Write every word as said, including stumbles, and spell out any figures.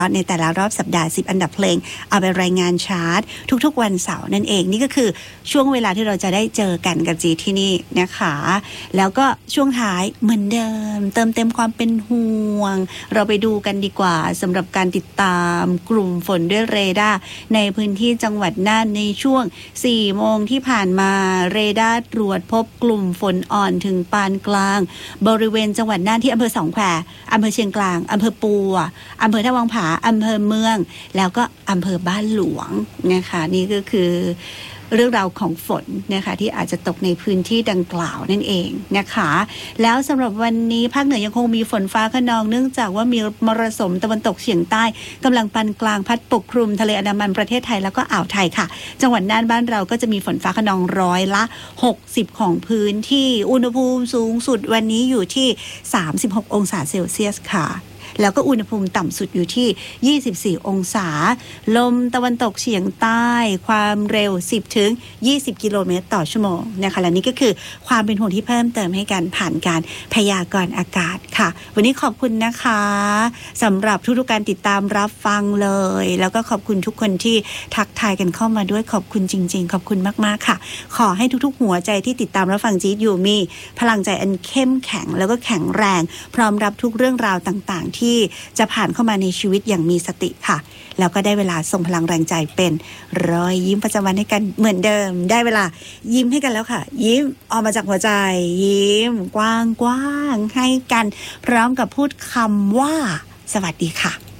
ในแต่ละรอบสัปดาห์สิบอันดับเพลงเอาไปรายงานชาร์ตทุกๆวันเสาร์นั่นเองนี่ก็คือช่วงเวลาที่เราจะได้เจอกันกับจีที่นี่นะคะแล้วก็ช่วงท้ายเหมือนเดิมเติมเต็มความเป็นห่วงเราไปดูกันดีกว่าสำหรับการติดตามกลุ่มฝนด้วยเรดาร์ในพื้นที่จังหวัดน่านในช่วงสี่โมงที่ผ่านมาเรดาร์ตรวจพบกลุ่มฝนอ่อนถึงปานกลางบริเวณจังหวัดน่านที่อำเภอสองแควอำเภอเชียงกลางอำเภอปัวอำเภอท่าวังผาอำเภอเมืองแล้วก็อำเภอบ้านหลวงนะคะนี่ก็คือเรื่องราวของฝนนะคะที่อาจจะตกในพื้นที่ดังกล่าวนั่นเองนะคะแล้วสำหรับวันนี้ภาคเหนือยังคงมีฝนฟ้าคะนองเนื่องจากว่ามีมรสุมตะวันตกเฉียงใต้กำลังปานกลางพัดปกคลุมทะเลอันดามันประเทศไทยแล้วก็อ่าวไทยค่ะจังหวัดน่านบ้านเราก็จะมีฝนฟ้าคะนองร้อยละหกสิบของพื้นที่อุณหภูมิสูงสุดวันนี้อยู่ที่สามสิบหกองศาเซลเซียสค่ะแล้วก็อุณหภูมิต่ำสุดอยู่ที่ยี่สิบสี่องศาลมตะวันตกเฉียงใต้ความเร็วสิบถึงยี่สิบกิโลเมตรต่อชั่วโมงนะคะและนี่ก็คือความเป็นห่วงที่เพิ่มเติมให้กันผ่านการพยากรณ์อากาศค่ะวันนี้ขอบคุณนะคะสำหรับทุกๆการติดตามรับฟังเลยแล้วก็ขอบคุณทุกคนที่ทักทายกันเข้ามาด้วยขอบคุณจริงๆขอบคุณมากๆค่ะขอให้ทุกๆหัวใจที่ติดตามรับฟังจี๊ดอยู่มีพลังใจอันเข้มแข็งแล้วก็แข็งแรงพร้อมรับทุกเรื่องราวต่างๆที่จะผ่านเข้ามาในชีวิตอย่างมีสติค่ะแล้วก็ได้เวลาส่งพลังแรงใจเป็นรอยยิ้มประจำวันให้กันเหมือนเดิมได้เวลายิ้มให้กันแล้วค่ะยิ้มออกมาจากหัวใจยิ้มกว้างๆให้กันพร้อมกับพูดคำว่าสวัสดีค่ะ